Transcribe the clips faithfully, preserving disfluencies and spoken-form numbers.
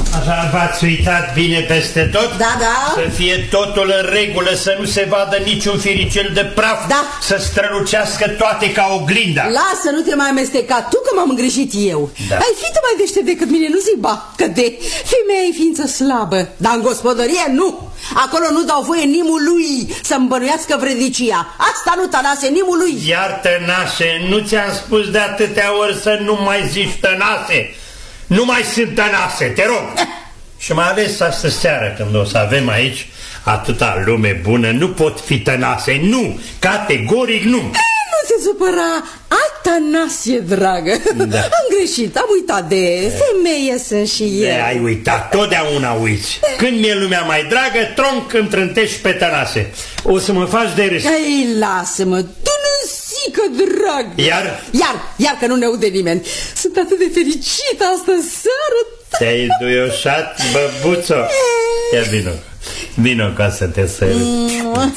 Așa v-ați uitat bine peste tot? Da, da. Să fie totul în regulă, să nu se vadă niciun firicel de praf. Da. Să strălucească toate ca oglinda. Lasă, nu te mai amesteca tu că m-am îngrijit eu. Da. Ai fi tu mai deștept decât mine, nu zic ba, că de femeia e ființă slabă. Dar în gospodărie nu. Acolo nu dau voie nimului să-mi bănuiască vrednicia. Asta nu, Tănase, nimului. Iar Tănase, nu ți-am spus de atâtea ori să nu mai zici Tănase. Nu mai sunt Tănase, te rog. Și mai ales astă seară, când o să avem aici atâta lume bună, nu pot fi Tănase, nu, categoric nu. Nu te supăra, Atanasie, dragă. Da. Am greșit, am uitat de femeie sunt și eu. De, ai uitat, totdeauna uiți. Când mi-e lumea mai dragă, tronc îmi trântești pe Tănase. O să mă faci de râs. Ei, lasă-mă, tu nu sică, drag. Iar? Iar, iar că nu ne aude nimeni. Sunt atât de fericită astă seară. Te-ai duioșat, băbuțo. Ia vino, vino ca să te sărut.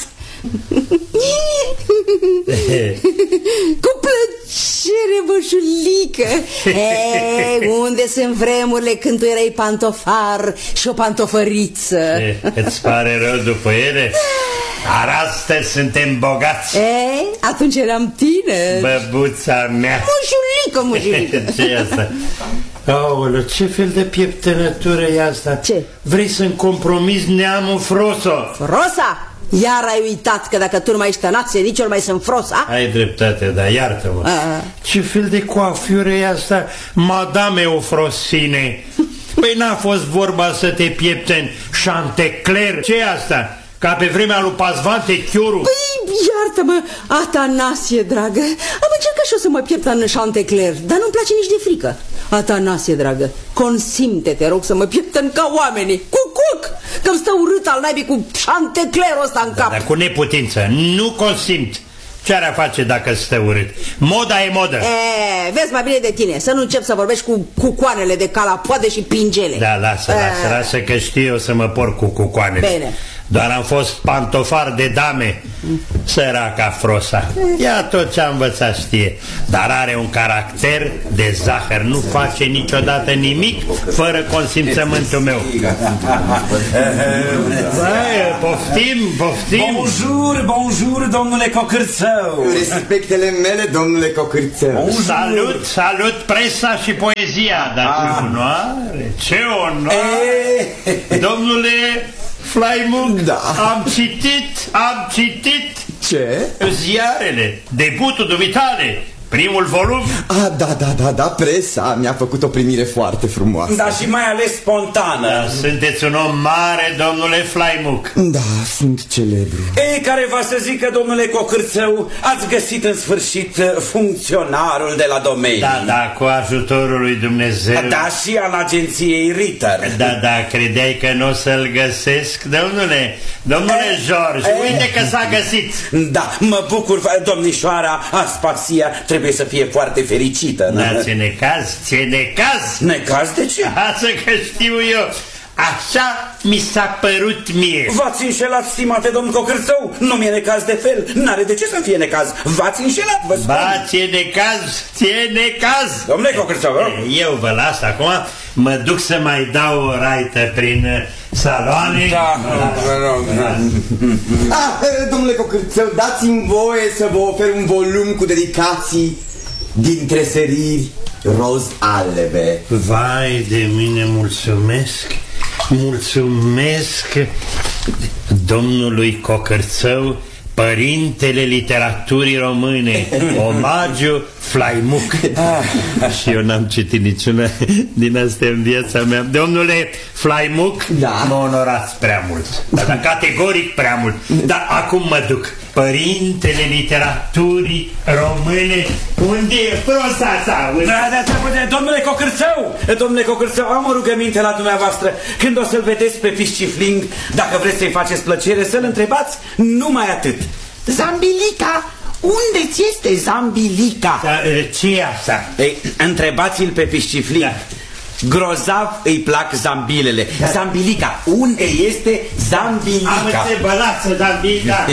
Cu plăcere, bășulică. E, unde sunt vremurile când tu erai pantofar și o pantofăriță? E, îți pare rău după ele? Dar astăzi suntem bogați. E, atunci eram tine. Băbuța mea. Mușulică, mușulică. Ce e asta? Aoleu, ce fel de pieptănătură e asta? Ce? Vrei să-mi compromizi neamul Froso? Frosa? Iar ai uitat că dacă tu nu mai ești Tănase, nici eu nu mai sunt Frosa? Ai dreptate, dar iartă-mă. Ce fel de coafiură e asta, Madame Ofrosine? Păi n-a fost vorba să te piepteni Chantecler? Ce e asta? Ca pe vremea lui Pazvante Chioru? Păi, iartă-mă, Atanasie, dragă. Am încercat și eu să mă piept în Chantecler, dar nu-mi place nici de frică. Atanasie, dragă, consimte, te rog, să mă pieptăn ca oamenii. Cucuc! Că-mi stă urât al naibii cu Chanteclerul ăsta în cap. Da, dar cu neputință, nu consimt. Ce-ar a face dacă stă urât? Moda e modă. E, vezi mai bine de tine, să nu încep să vorbești cu cucoanele de calapoade și pingele. Da, lasă, lasă, lasă că știu eu să mă porc cu cucoanele. Bine. Doar am fost pantofar de dame. Săraca Frosa. Ia tot ce-a învățat știe. Dar are un caracter de zahăr. Nu face niciodată nimic fără consimțământul meu. Vai, poftim, poftim. Bonjour, bonjour, domnule Cocârțău. Respectele mele, domnule Cocârțău. Salut, salut presa și poezia. Dar ce onoare, ce onoare. Domnule Flaimuk, da. Am citit, am citit Ce? ziarele, debutul dumitale, primul volum. Ah, da, da, da, da, presa mi-a făcut o primire foarte frumoasă. Dar și mai ales spontană. Da, sunteți un om mare, domnule Flaimuk. Da, sunt celebru. Ei, care va să zică, domnule Cocârțău, ați găsit în sfârșit funcționarul de la domeniu. Da, da, cu ajutorul lui Dumnezeu. Da, și al agenției Ritter. Da, da, credeai că nu o să-l găsesc, domnule? Domnule e, George, e, uite că s-a găsit. Da, mă bucur, domnișoara Aspasia trebuie să fie foarte fericită. Da, ți-e necaz, ți-e necaz. Necaz de ce? Asta că știu eu. Așa mi s-a părut mie. V-ați înșelat, stimate domn Cocârțău. Nu mi-e necaz de fel. N-are de ce să fie necaz. V-ați înșelat, vă spun. Ba, ți-e necaz, ți-e necaz. Domnule Cocârțău, eu vă las acum. Mă duc să mai dau o raită prin saloane. Da, vă rog. Ah, domnule Cocârțău, dați-mi voie să vă ofer un volum cu dedicații din tresăriri roz albe. Vai de mine, mulțumesc. Mulțumesc domnului Cocârțău, părintele literaturii române, omagiu Flaimuk. Și eu n-am citit niciuna din astea în viața mea. Domnule Flaimuk, da. Mă onorați prea mult, dar categoric prea mult. Dar acum mă duc. Părintele literaturii române, unde e prosa sa? Da, da, da, domnule Cocârțău, domnule Cocârțău, am o rugăminte la dumneavoastră. Când o să-l vedeți pe Piscifling, dacă vreți să-i faceți plăcere, să-l întrebați numai atât. Zambilica, unde ți este Zambilica? Da, ce e asta? Ei, întrebați-l pe Piscifling. Da. Grozav îi plac zambilele. Da. Zambilica, unde este Zambilica? Am înțeles, Zambilica.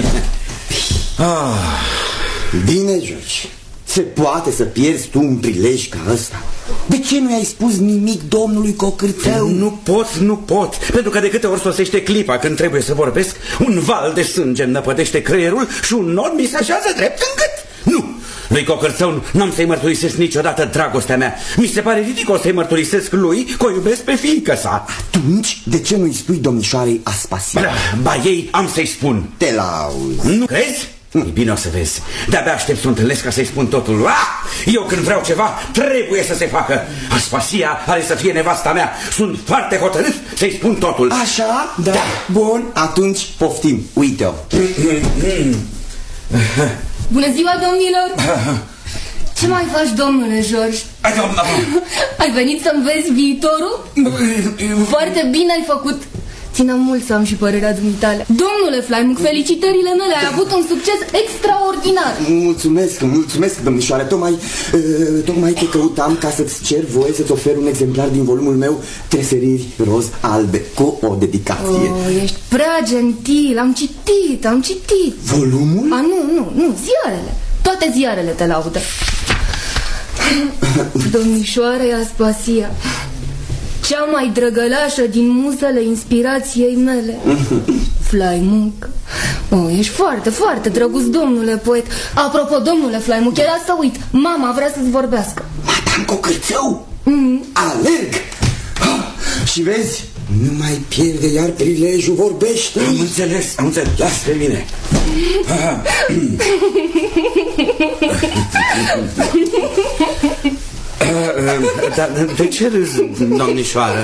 Ah, bine, George. Se poate să pierzi tu un prilej ca ăsta? De ce nu i-ai spus nimic domnului Cocârțău? Nu pot, nu pot, pentru că de câte ori sosește clipa când trebuie să vorbesc, un val de sânge îmi năpădește creierul și un nod mi se așează drept în gât. Nu! Lui Cocârțău n-am să-i mărturisesc niciodată dragostea mea. Mi se pare ridicol să-i mărturisesc lui că o iubesc pe fiică sa. Atunci, de ce nu-i spui domnișoarei Aspasia? Ba ei am să-i spun. Te lauzi. Nu crezi? E bine, o să vezi. De-abia aștept să o întâlnesc ca să-i spun totul. Ah! Eu când vreau ceva, trebuie să se facă. Aspasia are să fie nevasta mea. Sunt foarte hotărât să-i spun totul. Așa? Da. da. Bun, atunci poftim. Uite-o. Bună ziua, domnilor! Ce mai faci, domnule George? Ai venit să-mi vezi viitorul? Foarte bine ai făcut. Țină mult să am și părerea dumitale. Domnule Flaimung, felicitările mele, ai avut un succes extraordinar. Mulțumesc, mulțumesc, domnișoare. Tocmai, uh, tocmai te căutam ca să-ți cer voie să-ți ofer un exemplar din volumul meu Treseriri roz albe, cu o dedicație. Oh, ești prea gentil, am citit, am citit. Volumul? A, nu, nu, nu, ziarele. Toate ziarele te laudă. Domnișoare Aspasia, cea mai drăgălașă din muzele inspirației mele. Flaimung. Oh, ești foarte, foarte drăguț, domnule poet. Apropo, domnule Flaimung, era să uit. Mama vrea să-ți vorbească. Madame Cocârțău? Mm. Alerg. Și vezi, nu mai pierde iar prilejul, vorbește. Am înțeles, am înțeles, las pe mine. Dar de ce râzi, domnișoară?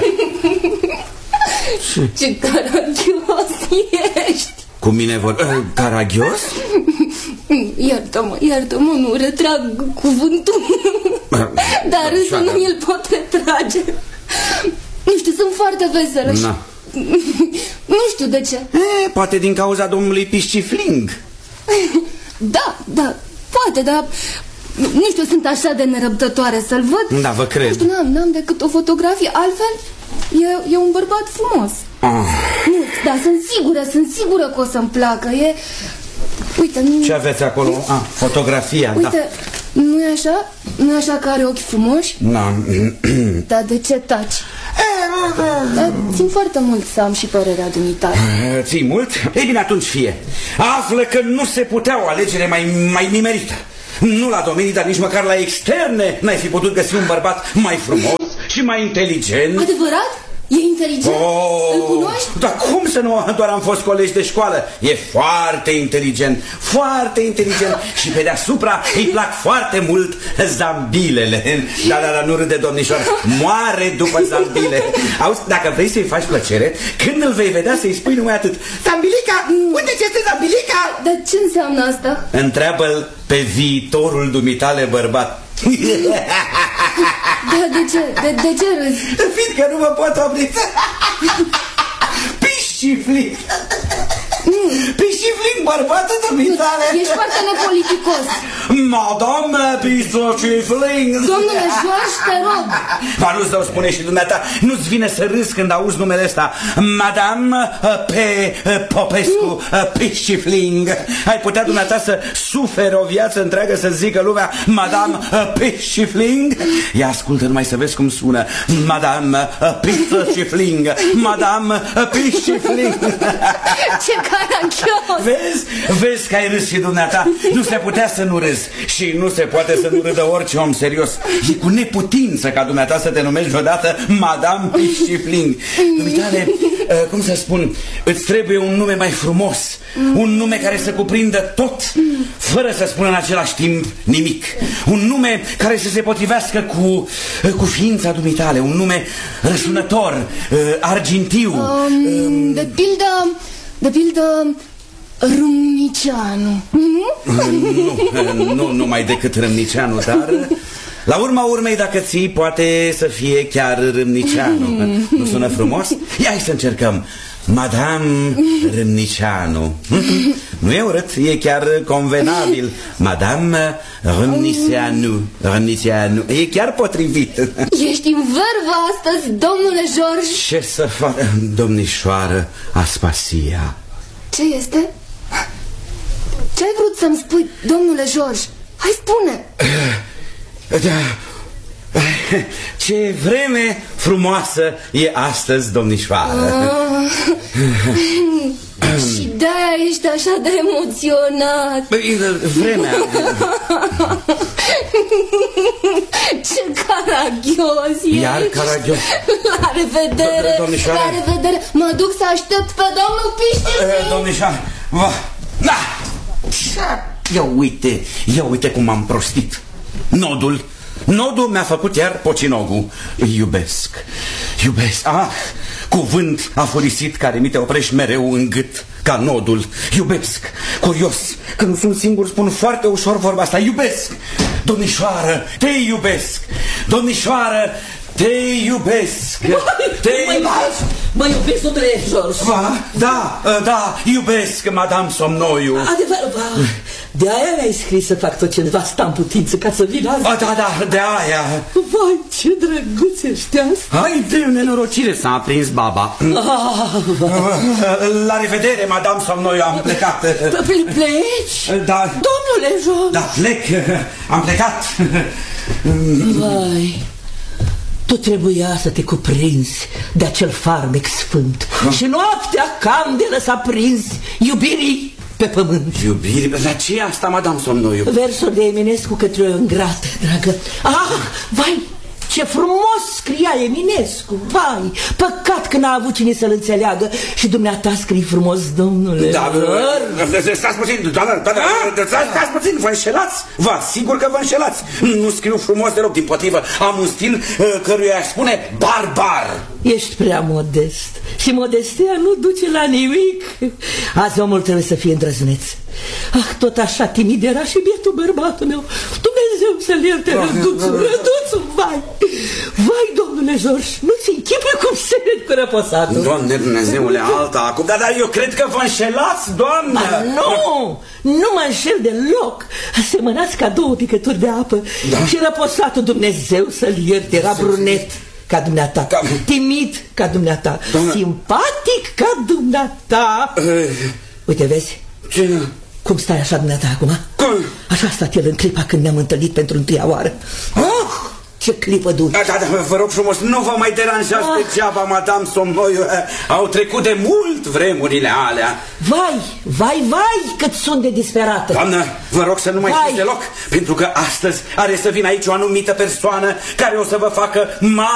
Ce caragios ești. Cu mine vor... Caragios? Iartă-mă, iartă-mă, nu retrag cuvântul. Dar însă nu mi-l pot retrage. Nu știu, sunt foarte veselă și... Nu știu de ce. E, poate din cauza domnului Piscifling. Da, da, poate, dar... Nu știu, sunt așa de nerăbdătoare să-l văd. Da, vă cred. Nu știu, n-am, n-am decât o fotografie. Altfel, e, e un bărbat frumos. Oh. Nu, dar sunt sigură, sunt sigură că o să-mi placă. E... Uite, nu... Ce aveți acolo? Ah, fotografia, Uite, da. nu e așa? Nu e așa că are ochi frumoși? Da. Dar de ce taci? Dar țin foarte mult să am și părerea dumitare. Ții mult? Ei bine, atunci fie. Află că nu se putea o alegere mai, mai nimerită. Nu la domenii, dar nici măcar la externe n-ai fi putut găsi un bărbat mai frumos și mai inteligent. Adevărat? E inteligent? Oh, îl cunoști? Dar cum să nu, doar am fost colegi de școală. E foarte inteligent, foarte inteligent. Și pe deasupra îi plac foarte mult zambilele. Da, da, da, nu râde, domnișoară. Moare după zambile. Auzi, dacă vrei să-i faci plăcere, când îl vei vedea să-i spui numai atât: Zambilica, unde ți este Zambilica? Dar ce înseamnă asta? Întreabă-l pe viitorul dumitale bărbat. Da, de ce? De, de ce râzi? Fiindcă nu mă pot opri. Piscifling. Piscifling, bărbatul dumitale. Ești foarte nepoliticos. Madame Piscifling. Domnule George, te rog. Dar nu-ți dau spune și dumneata, nu-ți vine să râzi când auzi numele ăsta, Madame P. Popescu Piscifling. Ai putea dumneata să suferi o viață întreagă să zică lumea Madame Piscifling? Ia ascultă numai să vezi cum sună. Madame Piscifling. Madame Piscifling. Ce caragios! Vezi? Vezi că ai râs și dumneata. Nu se putea să nu râzi. Și nu se poate să nu râdă orice om serios. E cu neputință ca dumneata să te numești vreodată Madame Piscifling. Dumitale, cum să spun, îți trebuie un nume mai frumos. Un nume care să cuprindă tot, fără să spună în același timp nimic. Un nume care să se potrivească cu, cu ființa dumitale. Un nume răsunător, argintiu. um, De pildă... De pildă... Râmnicianu. Nu, nu numai decât Râmnicianu, dar la urma urmei, dacă ții, poate să fie chiar Râmnicianu. Nu sună frumos? Ia hai să încercăm. Madame Râmnicianu. Nu e urât, e chiar convenabil. Madame Râmnicianu. Râmnicianu. E chiar potrivit. Ești în vârvă astăzi, domnule George. Ce să fac, domnișoară Aspasia? Ce este? Ce ai vrut să-mi spui, domnule George? Hai, spune. Da, Ce vreme frumoasă e astăzi, domnișoară. Ah. Și de-aia ești așa de emoționat. Vremea. Ce caragios ești. Iar caragios. La revedere. Domnișoară. La revedere. Mă duc să aștept pe domnul Piștislin. Domnișoară. Da. Ia uite, ia uite cum m-am prostit. Nodul Nodul mi-a făcut iar pocinogul. Îi iubesc, iubesc. Ah, cuvânt afurisit care mi te oprești mereu în gât ca nodul. Iubesc, curios. Când sunt singur spun foarte ușor vorba asta. Iubesc, domnișoară, te iubesc. Domnișoară, te iubesc. Te iubesc. Mă iubesc, domnule George. Da, da, iubesc, Madame Somnoiu. Adevăr, va. De aia mi-ai scris să fac tot ce-mi va sta în putință ca să vin azi. Da, da, de aia. Vai, ce drăguț ești azi. Hai, de nenorocire, s-a aprins baba. Ah. La revedere, Madame Somnoiu, am plecat. Pleci? Da. Domnule George. Da, plec, am plecat. Vai, tu trebuia să te cuprinzi de acel farmec sfânt. Și noaptea candelă s-a prins iubirii pe pământ. Iubire? Dar ce e asta, Madame Somnoiu? Versul de Eminescu către o ingrată, dragă. Ah, vai, ce frumos scria Eminescu. Vai, păcat că n-a avut cine să-l înțeleagă. Și dumneata scrii frumos, domnule. Da, stați puțin, doamnă, stați puțin, vă înșelați. Vă asigur că vă înșelați. Nu scriu frumos deloc, dimpotrivă. Am un stil căruia aș spune barbar. Ești prea modest. Și modestia nu duce la nimic. Azi omul trebuie să fie îndrăzneț. Ah, tot așa timid era și bietul bărbatul meu. Dumnezeu să-l ierte, răduțul, răduțul, vai. Vai, domnule George, nu-ți închipui cum se vede cu răposatul. Doamne Dumnezeule, alta acum. Dar, dar eu cred că vă înșelați, doamne. Ah, nu, nu mă înșel deloc. Asemănați ca două picături de apă. Da. Și răposatul, Dumnezeu să-l ierte, era brunet ca dumneata, ca... timid ca dumneata, doamne. Simpatic ca dumneata. uh. Uite, vezi? Ce? Cum stai așa dumneata acum? Cum? Așa a stat el în clipa când ne-am întâlnit pentru întâia oară. Oh, ce clipă dulce. Da, da, da, vă rog frumos, nu vă mai deranjați ah. degeaba, Madame Somnoiu. Au trecut de mult vremurile alea. Vai, vai, vai, cât sunt de disperată. Doamnă, vă rog să nu mai fiți deloc, pentru că astăzi are să vină aici o anumită persoană care o să vă facă mare